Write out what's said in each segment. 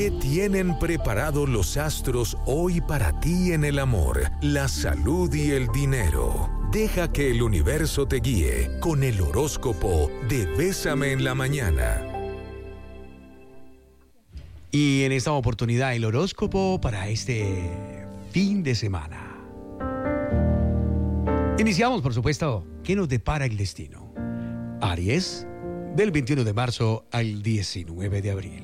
¿Qué tienen preparado los astros hoy para ti en el amor, la salud y el dinero? Deja que el universo te guíe con el horóscopo de Bésame en la Mañana. Y en esta oportunidad el horóscopo para este fin de semana. Iniciamos, por supuesto, ¿qué nos depara el destino? Aries, del 21 de marzo al 19 de abril.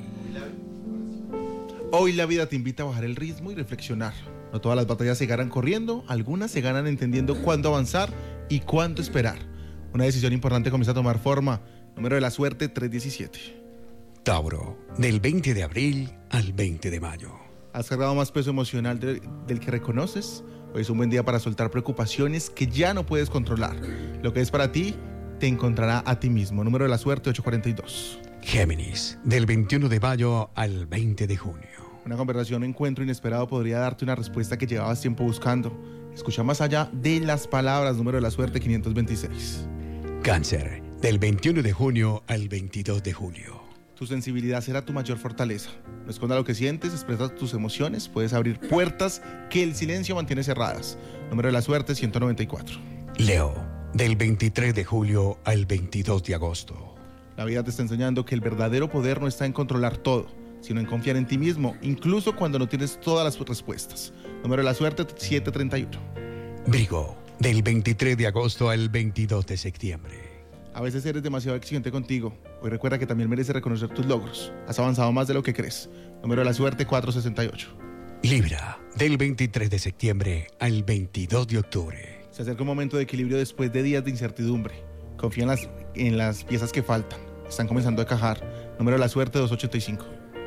Hoy la vida te invita a bajar el ritmo y reflexionar. No todas las batallas se ganan corriendo, algunas se ganan entendiendo cuándo avanzar y cuándo esperar. Una decisión importante comienza a tomar forma. Número de la suerte, 317. Tauro, del 20 de abril al 20 de mayo. ¿Has cargado más peso emocional del que reconoces? Hoy es un buen día para soltar preocupaciones que ya no puedes controlar. Lo que es para ti, te encontrará a ti mismo. Número de la suerte, 842. Géminis, del 21 de mayo al 20 de junio. Una conversación o encuentro inesperado podría darte una respuesta que llevabas tiempo buscando. Escucha más allá de las palabras. Número de la suerte, 526. Cáncer, del 21 de junio al 22 de julio. Tu sensibilidad será tu mayor fortaleza. No esconda lo que sientes, expresa tus emociones, puedes abrir puertas que el silencio mantiene cerradas. Número de la suerte, 194. Leo, del 23 de julio al 22 de agosto. La vida te está enseñando que el verdadero poder no está en controlar todo, sino en confiar en ti mismo, incluso cuando no tienes todas las respuestas. Número de la suerte, 731. Virgo, del 23 de agosto al 22 de septiembre. A veces eres demasiado exigente contigo. Hoy recuerda que también mereces reconocer tus logros. Has avanzado más de lo que crees. Número de la suerte, 468. Libra, del 23 de septiembre al 22 de octubre. Se acerca un momento de equilibrio después de días de incertidumbre. Confía en las piezas que faltan. Están comenzando a encajar. Número de la suerte, 285.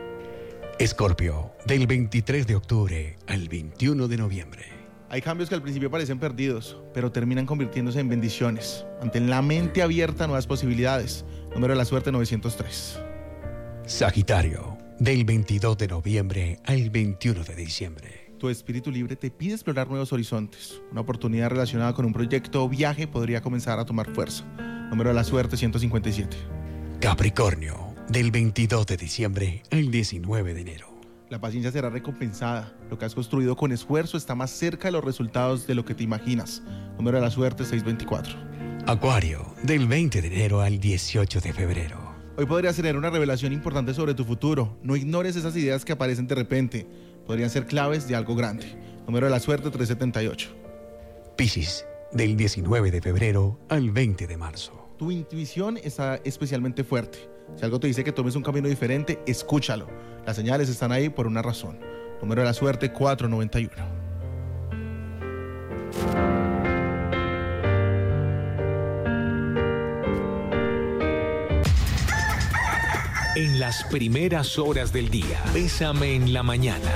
Escorpio, del 23 de octubre al 21 de noviembre. Hay cambios que al principio parecen perdidos, pero terminan convirtiéndose en bendiciones. Mantén la mente abierta a nuevas posibilidades. Número de la suerte, 903. Sagitario, del 22 de noviembre al 21 de diciembre. Tu espíritu libre te pide explorar nuevos horizontes. Una oportunidad relacionada con un proyecto o viaje podría comenzar a tomar fuerza. Número de la suerte, 157. Capricornio, del 22 de diciembre al 19 de enero. La paciencia será recompensada. Lo que has construido con esfuerzo está más cerca de los resultados de lo que te imaginas. Número de la suerte, 624. Acuario, del 20 de enero al 18 de febrero. Hoy podrías tener una revelación importante sobre tu futuro. No ignores esas ideas que aparecen de repente. Podrían ser claves de algo grande. Número de la suerte, 378. Piscis, del 19 de febrero al 20 de marzo. Tu intuición está especialmente fuerte. Si algo te dice que tomes un camino diferente, escúchalo. Las señales están ahí por una razón. Número de la suerte, 491. En las primeras horas del día, Bésame en la Mañana.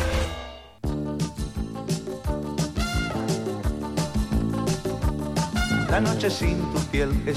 La noche sin tu piel es